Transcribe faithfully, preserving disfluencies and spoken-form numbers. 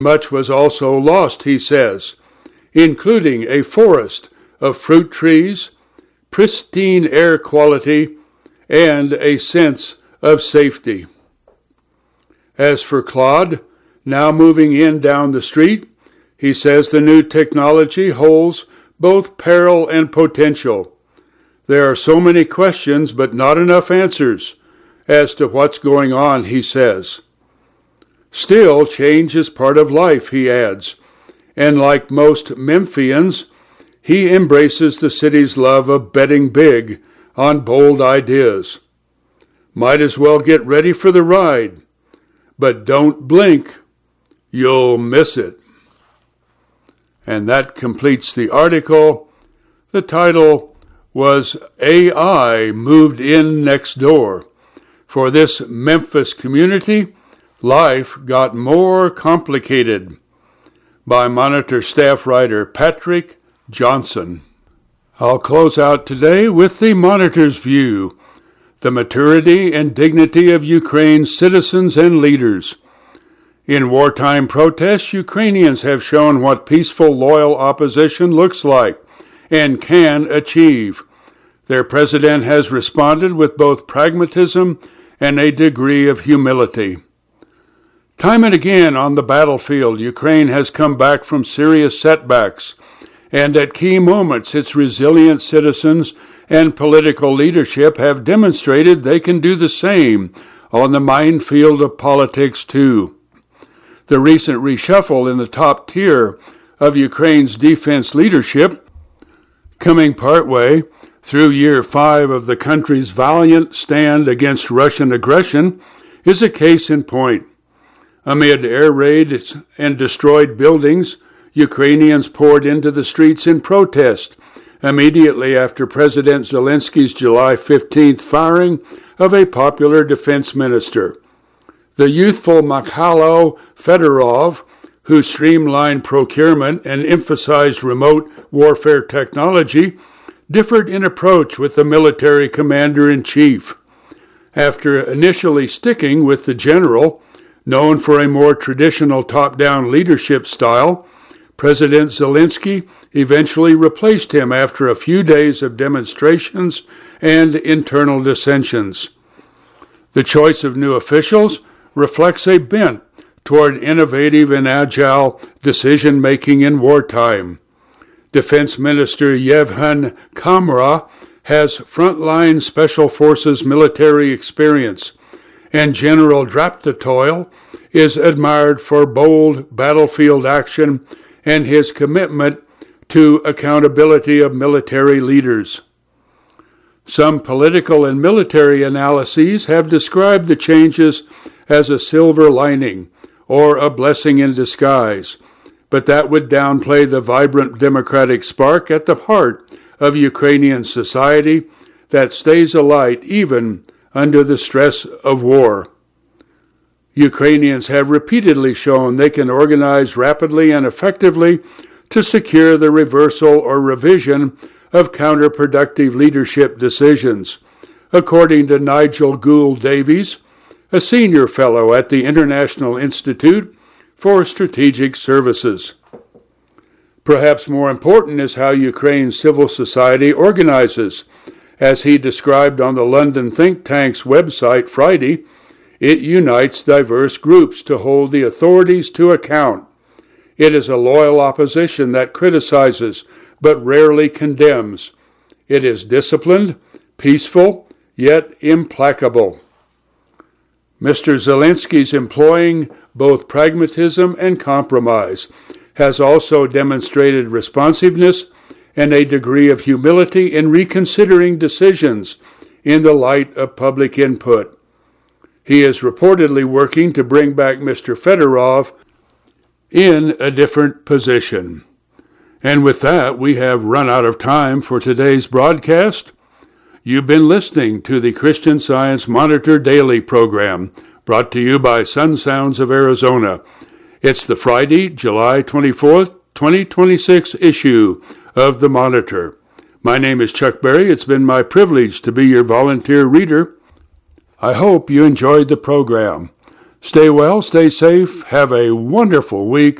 Much was also lost, he says, including a forest of fruit trees, pristine air quality, and a sense of safety. As for Claude, now moving in down the street, he says the new technology holds both peril and potential. There are so many questions, but not enough answers as to what's going on, he says. Still, change is part of life, he adds, and like most Memphians, he embraces the city's love of betting big on bold ideas. Might as well get ready for the ride, but don't blink, you'll miss it. And that completes the article. The title was A I Moved In Next Door. For this Memphis community, life got more complicated. By Monitor staff writer Patrick Johnson. I'll close out today with the Monitor's view, the maturity and dignity of Ukraine's citizens and leaders. In wartime protests, Ukrainians have shown what peaceful, loyal opposition looks like and can achieve. Their president has responded with both pragmatism and a degree of humility. Time and again on the battlefield, Ukraine has come back from serious setbacks, and at key moments, its resilient citizens and political leadership have demonstrated they can do the same on the minefield of politics too. The recent reshuffle in the top tier of Ukraine's defense leadership, coming partway through year five of the country's valiant stand against Russian aggression, is a case in point. Amid air raids and destroyed buildings, Ukrainians poured into the streets in protest immediately after President Zelensky's July fifteenth firing of a popular defense minister. The youthful Mikhailo Fedorov, who streamlined procurement and emphasized remote warfare technology, differed in approach with the military commander-in-chief. After initially sticking with the general, known for a more traditional top-down leadership style, President Zelensky eventually replaced him after a few days of demonstrations and internal dissensions. The choice of new officials reflects a bent toward innovative and agile decision-making in wartime. Defense Minister Yevhen Kamra has frontline Special Forces military experience, and General Draptotoil is admired for bold battlefield action and his commitment to accountability of military leaders. Some political and military analyses have described the changes as a silver lining or a blessing in disguise, but that would downplay the vibrant democratic spark at the heart of Ukrainian society that stays alight even under the stress of war. Ukrainians have repeatedly shown they can organize rapidly and effectively to secure the reversal or revision of counterproductive leadership decisions, according to Nigel Gould Davies, a senior fellow at the International Institute for Strategic Services. Perhaps more important is how Ukraine's civil society organizes. As he described on the London think tank's website Friday, it unites diverse groups to hold the authorities to account. It is a loyal opposition that criticizes but rarely condemns. It is disciplined, peaceful, yet implacable. Mister Zelensky's employing both pragmatism and compromise has also demonstrated responsiveness and a degree of humility in reconsidering decisions in the light of public input. He is reportedly working to bring back Mister Fedorov in a different position. And with that, we have run out of time for today's broadcast. You've been listening to the Christian Science Monitor Daily program, brought to you by Sun Sounds of Arizona. It's the Friday, July twenty-fourth, twenty twenty-six issue of the Monitor. My name is Chuck Berry. It's been my privilege to be your volunteer reader. I hope you enjoyed the program. Stay well, stay safe, have a wonderful week,